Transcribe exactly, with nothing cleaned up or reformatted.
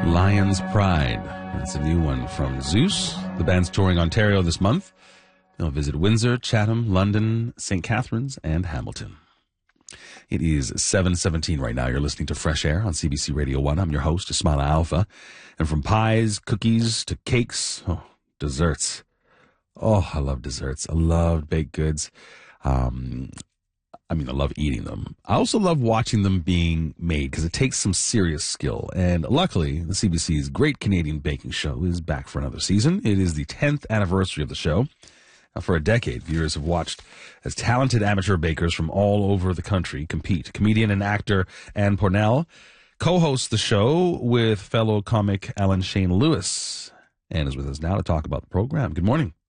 Lion's Pride. That's a new one from Zeus. The band's touring Ontario this month. They'll visit Windsor, Chatham, London, Saint Catharines, and Hamilton. It is seven seventeen right now. You're listening to Fresh Air on C B C Radio one. I'm your host, Ismaila Alfa. And from pies, cookies, to cakes, oh, desserts. Oh, I love desserts. I love baked goods. Um, I mean, I love eating them. I also love watching them being made because it takes some serious skill. And luckily, the C B C's Great Canadian Baking Show is back for another season. It is the tenth anniversary of the show. Now, for a decade, viewers have watched as talented amateur bakers from all over the country compete. Comedian and actor Ann Pornell co-hosts the show with fellow comic Alan Shane Lewis. Ann is with us now to talk about the program. Good morning.